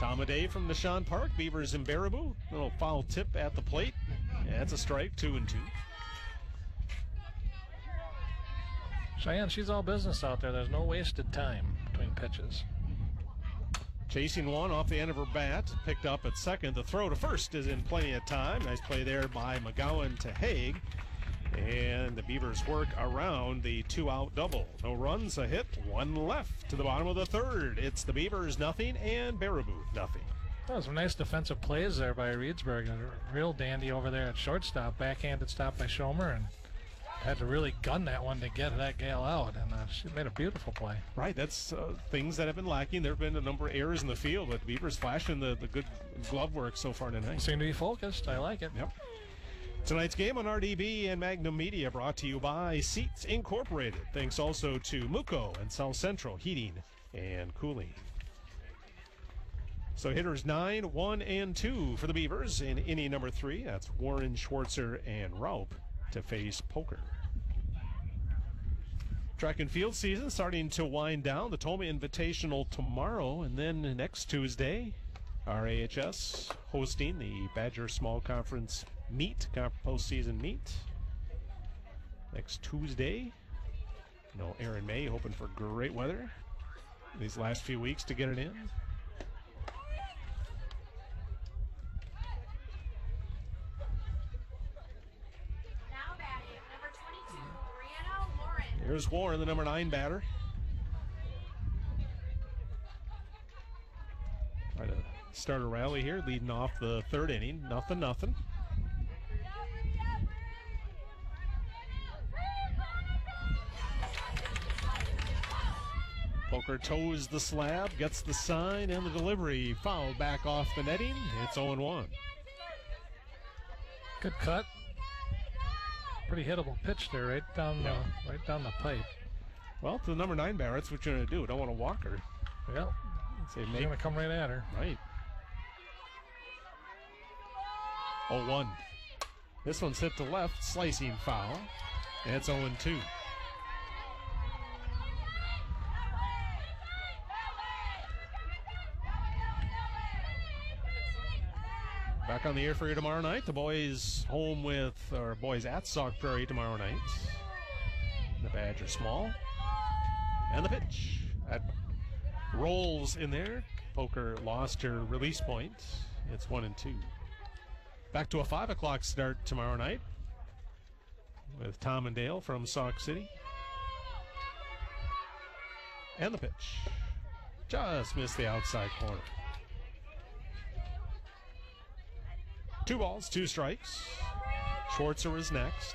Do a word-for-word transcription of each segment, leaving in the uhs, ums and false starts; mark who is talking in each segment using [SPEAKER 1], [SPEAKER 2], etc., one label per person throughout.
[SPEAKER 1] Tom O'Day from Nishan Park. Beavers in Baraboo. Little foul tip at the plate. That's a strike, two and two.
[SPEAKER 2] Cheyenne, she's all business out there. There's no wasted time between pitches.
[SPEAKER 1] Chasing one off the end of her bat. Picked up at second. The throw to first is in plenty of time. Nice play there by McGowan to Haig. And the Beavers work around the two-out double. No runs, a hit, one left to the bottom of the third. It's the Beavers nothing and Baraboo nothing.
[SPEAKER 2] That was some nice defensive plays there by Reedsburg. A real dandy over there at shortstop. Backhanded stop by Schomer, and had to really gun that one to get that gal out. And uh, she made a beautiful play.
[SPEAKER 1] Right, that's uh, things that have been lacking. There have been a number of errors in the field, but the Beavers flashing the, the good glove work so far tonight.
[SPEAKER 2] Seem to be focused. I like it.
[SPEAKER 1] Yep. Tonight's game on R D B and Magnum Media brought to you by Seats Incorporated. Thanks also to Muco and South Central Heating and Cooling. So hitters nine, one, and two for the Beavers in inning number three. That's Warren, Schwartzer, and Raup to face Poker. Track and field season starting to wind down. The Toma Invitational tomorrow, and then next Tuesday, R A H S hosting the Badger Small Conference meet, postseason meet. Next Tuesday. You know, Aaron May hoping for great weather these last few weeks to get it in.
[SPEAKER 3] Now batting, number twenty-two, Brianna Warren.
[SPEAKER 1] Here's Warren, the number nine batter. Try to start a rally here, leading off the third inning. Nothing, nothing. Poker toes the slab, gets the sign, and the delivery fouled back off the netting. It's oh and one.
[SPEAKER 2] Good cut. Pretty hittable pitch there, right down
[SPEAKER 1] Yeah.
[SPEAKER 2] the right down the pipe.
[SPEAKER 1] Well, to the number nine batter, that's what you're going to do. Don't want to walk her.
[SPEAKER 2] Yep.
[SPEAKER 1] Say,
[SPEAKER 2] She's
[SPEAKER 1] make
[SPEAKER 2] going to come right at her.
[SPEAKER 1] right. oh one. This one's hit to left, slicing foul. And it's oh and two. Back on the air for you tomorrow night. The boys home with, or boys at Sauk Prairie tomorrow night. The Badger small. And the pitch. That rolls in there. Poker lost her release point. It's one and two. Back to a five o'clock start tomorrow night with Tom and Dale from Sauk City. And the pitch. Just missed the outside corner. Two balls, two strikes. Schwartzer is next.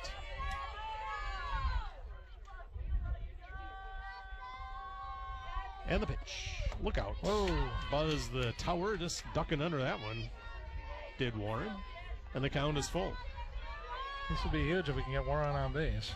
[SPEAKER 1] And the pitch. Look out.
[SPEAKER 2] Whoa.
[SPEAKER 1] Buzz the tower, just ducking under that one. Did Warren. And the count is full.
[SPEAKER 2] This would be huge if we can get Warren on base.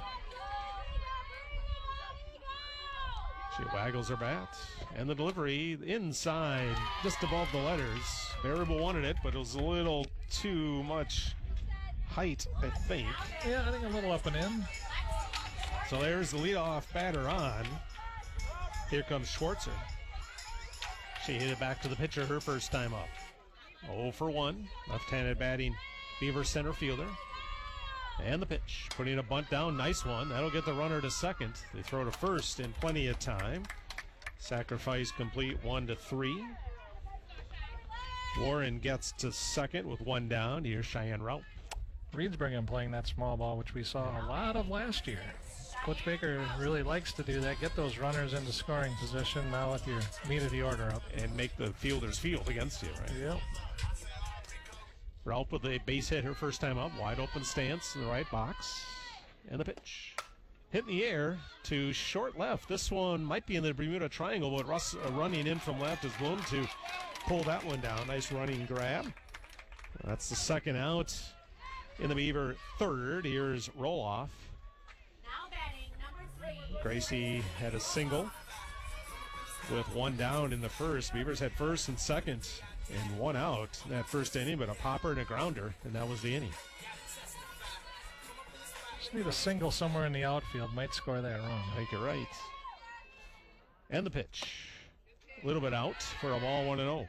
[SPEAKER 1] She waggles her bat. And the delivery inside, just above the letters. Baraboo wanted it, but it was a little too much height, I think.
[SPEAKER 2] Yeah, I think a little up and in.
[SPEAKER 1] So there's the leadoff batter on. Here comes Schwartzer. She hit it back to the pitcher her first time up. oh for one. Left-handed batting Beaver center fielder. And the pitch. Putting a bunt down. Nice one. That'll get the runner to second. They throw to first in plenty of time. Sacrifice complete, one to three. Warren gets to second with one down. Here's Cheyenne Raup.
[SPEAKER 2] Reedsburg playing that small ball, which we saw a lot of last year. Coach Baker really likes to do that. Get those runners into scoring position now with your meat of the order up.
[SPEAKER 1] And make the fielders field against you, right?
[SPEAKER 2] Yep.
[SPEAKER 1] Raup with a base hit her first time up. Wide open stance in the right box. And the pitch. Hit in the air to short left. This one might be in the Bermuda Triangle, but Russ uh, running in from left is Bloom to pull that one down. Nice running grab. That's the second out in the Beaver third. Here's Roloff.
[SPEAKER 3] Now batting, number three.
[SPEAKER 1] Gracie had a single with one down in the first. Beavers had first and second and one out in that first inning, but a popper and a grounder, and that was the inning.
[SPEAKER 2] Just need a single somewhere in the outfield. Might score that run.
[SPEAKER 1] I think you're right. And the pitch. A little bit out for a ball, one and oh.